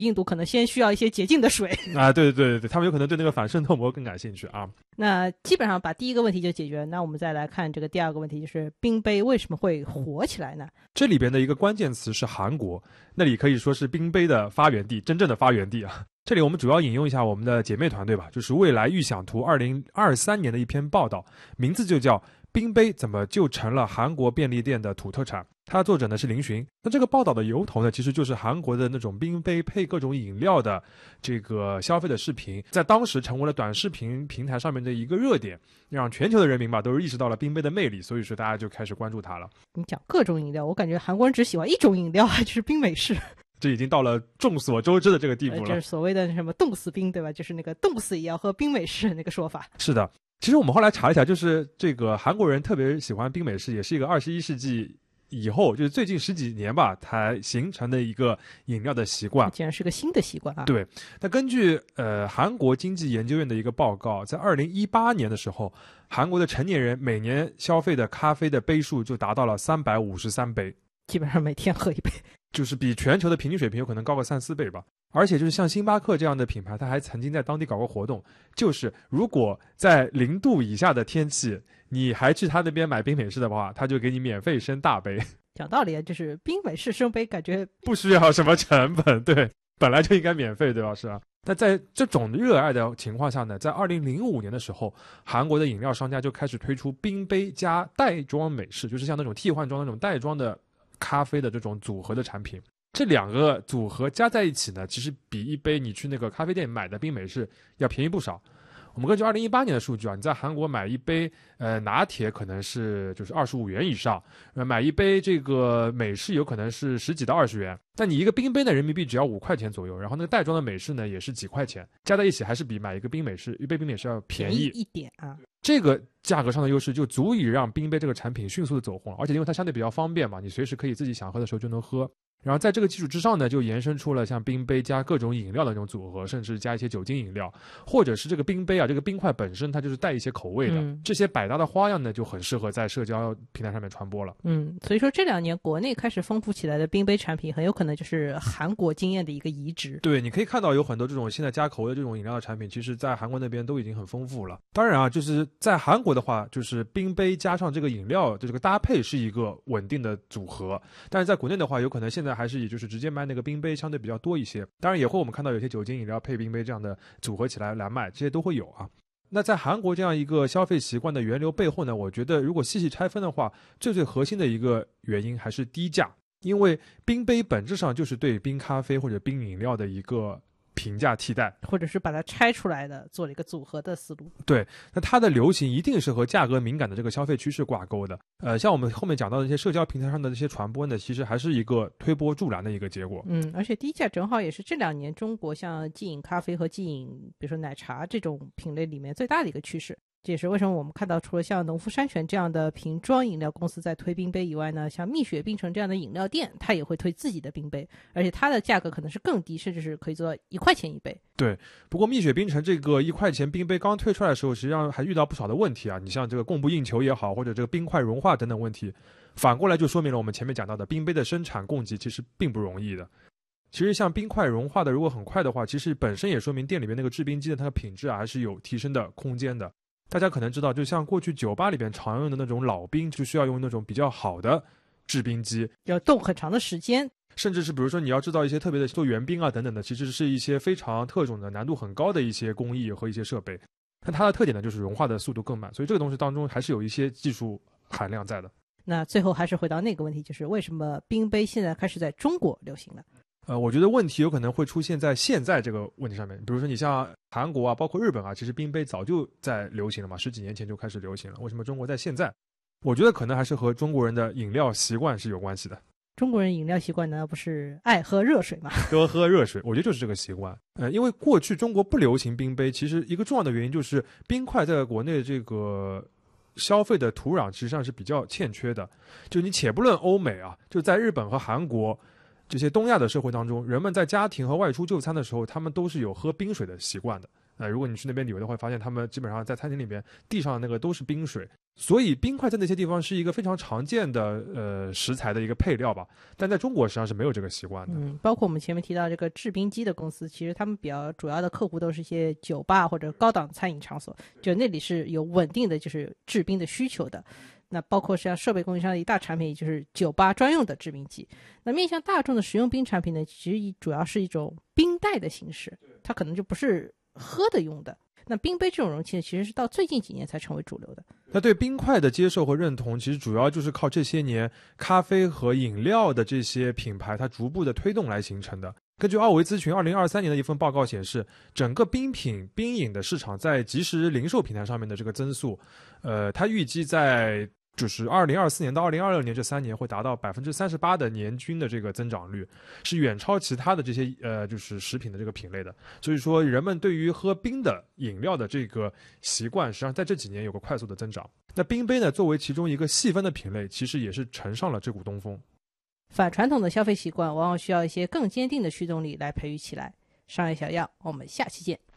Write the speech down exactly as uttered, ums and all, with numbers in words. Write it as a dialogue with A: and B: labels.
A: 印度可能先需要一些洁净的水
B: 啊，对对对对，他们有可能对那个反渗透膜更感兴趣啊。
A: 那基本上把第一个问题就解决了，那我们再来看这个第二个问题，就是冰杯为什么会火起来呢？
B: 这里边的一个关键词是韩国，那里可以说是冰杯的发源地，真正的发源地啊。这里我们主要引用一下我们的姐妹团队吧，就是未来预想图二零二三年的一篇报道，名字就叫冰杯怎么就成了韩国便利店的土特产，它的作者呢是林寻。那这个报道的由头呢，其实就是韩国的那种冰杯配各种饮料的这个消费的视频，在当时成为了短视频平台上面的一个热点，让全球的人民吧都是意识到了冰杯的魅力，所以说大家就开始关注它了。
A: 你讲各种饮料，我感觉韩国人只喜欢一种饮料，就是冰美式。
B: 这已经到了众所周知的这个地步了，
A: 就是所谓的什么冻死冰，对吧？就是那个冻死也要喝冰美式那个说法。
B: 是的，其实我们后来查一下，就是这个韩国人特别喜欢冰美式，也是一个二十一世纪以后，就是最近十几年吧才形成的一个饮料的习惯，
A: 竟然是个新的习惯啊！
B: 对，那根据呃韩国经济研究院的一个报告，在二零一八年的时候，韩国的成年人每年消费的咖啡的杯数就达到了三百五十三杯，
A: 基本上每天喝一杯。
B: 就是比全球的平均水平有可能高个三四倍吧。而且就是像星巴克这样的品牌，它还曾经在当地搞过活动，就是如果在零度以下的天气，你还去他那边买冰美式的话，他就给你免费升大杯。
A: 讲道理，就是冰美式升杯感觉
B: 不需要什么成本，对，本来就应该免费，对吧？是啊。那在这种热爱的情况下呢，在二零零五年的时候，韩国的饮料商家就开始推出冰杯加袋装美式，就是像那种替换装那种袋装的咖啡的这种组合的产品。这两个组合加在一起呢，其实比一杯你去那个咖啡店买的冰美式要便宜不少。我们根据二零一八年的数据啊，你在韩国买一杯呃拿铁可能是就是二十五元以上，呃买一杯这个美式有可能是十几到二十元，但你一个冰杯的人民币只要五块钱左右，然后那个袋装的美式呢也是几块钱，加在一起还是比买一个冰美式一杯冰美式要便宜
A: 一点啊。
B: 这个价格上的优势就足以让冰杯这个产品迅速的走红，而且因为它相对比较方便嘛，你随时可以自己想喝的时候就能喝。然后在这个基础之上呢，就延伸出了像冰杯加各种饮料的那种组合，甚至加一些酒精饮料，或者是这个冰杯啊，这个冰块本身它就是带一些口味的，嗯、这些百搭的花样呢，就很适合在社交平台上面传播了。
A: 嗯，所以说这两年国内开始丰富起来的冰杯产品，很有可能就是韩国经验的一个移植。
B: 对，你可以看到有很多这种现在加口味的这种饮料的产品，其实在韩国那边都已经很丰富了。当然啊，就是在韩国的话，就是冰杯加上这个饮料的这个搭配是一个稳定的组合，但是在国内的话，有可能现在还是也就是直接卖那个冰杯相对比较多一些，当然也会我们看到有些酒精饮料配冰杯这样的组合起来来卖，这些都会有啊。那在韩国这样一个消费习惯的源流背后呢，我觉得如果细细拆分的话，最最核心的一个原因还是低价，因为冰杯本质上就是对冰咖啡或者冰饮料的一个平价替代，
A: 或者是把它拆出来的做了一个组合的思路。
B: 对，那它的流行一定是和价格敏感的这个消费趋势挂钩的。呃，像我们后面讲到的一些社交平台上的这些传播呢，其实还是一个推波助澜的一个结果。
A: 嗯，而且低价正好也是这两年中国像即饮咖啡和即饮，比如说奶茶这种品类里面最大的一个趋势。这也是为什么我们看到除了像农夫山泉这样的瓶装饮料公司在推冰杯以外呢，像蜜雪冰城这样的饮料店它也会推自己的冰杯，而且它的价格可能是更低，甚至是可以做到一块钱一杯。
B: 对，不过蜜雪冰城这个一块钱冰杯刚推出来的时候，实际上还遇到不少的问题啊，你像这个供不应求也好，或者这个冰块融化等等问题，反过来就说明了我们前面讲到的冰杯的生产供给其实并不容易的。其实像冰块融化的如果很快的话，其实本身也说明店里面那个制冰机的它的品质啊还是有提升的空间的。大家可能知道，就像过去酒吧里边常用的那种老冰，就需要用那种比较好的制冰机，
A: 要冻很长的时间，
B: 甚至是比如说你要制造一些特别的做圆冰啊等等的，其实是一些非常特种的难度很高的一些工艺和一些设备。但它的特点呢，就是融化的速度更慢，所以这个东西当中还是有一些技术含量在的。
A: 那最后还是回到那个问题，就是为什么冰杯现在开始在中国流行了？
B: 呃，我觉得问题有可能会出现在现在这个问题上面。比如说你像韩国啊，包括日本啊，其实冰杯早就在流行了嘛，十几年前就开始流行了。为什么中国在现在？我觉得可能还是和中国人的饮料习惯是有关系的。
A: 中国人饮料习惯难道不是爱喝热水吗？
B: 多喝热水，我觉得就是这个习惯。呃，因为过去中国不流行冰杯，其实一个重要的原因就是冰块在国内这个消费的土壤实际上是比较欠缺的。就你且不论欧美啊，就在日本和韩国这些东亚的社会当中，人们在家庭和外出就餐的时候，他们都是有喝冰水的习惯的。 呃，如果你去那边旅游的话，会发现他们基本上在餐厅里边地上那个都是冰水，所以冰块在那些地方是一个非常常见的呃食材的一个配料吧。但在中国实际上是没有这个习惯的。
A: 嗯，包括我们前面提到这个制冰机的公司，其实他们比较主要的客户都是一些酒吧或者高档餐饮场所，就那里是有稳定的就是制冰的需求的。那包括像设备供应商的一大产品，也就是酒吧专用的制冰机。那面向大众的食用冰产品呢，其实主要是一种冰袋的形式，它可能就不是喝的用的。那冰杯这种容器呢，其实是到最近几年才成为主流的。
B: 那对冰块的接受和认同，其实主要就是靠这些年咖啡和饮料的这些品牌它逐步的推动来形成的。根据奥维咨询二零二三年的一份报告显示，整个冰品冰饮的市场在即时零售平台上面的这个增速，呃，它预计在就是二零二四年到二零二六年这三年会达到百分之三十八的年均的这个增长率，是远超其他的这些呃就是食品的这个品类的。所以说，人们对于喝冰的饮料的这个习惯，实际上在这几年有个快速的增长。那冰杯呢，作为其中一个细分的品类，其实也是乘上了这股东风。
A: 反传统的消费习惯往往需要一些更坚定的驱动力来培育起来。商业小样，我们下期见。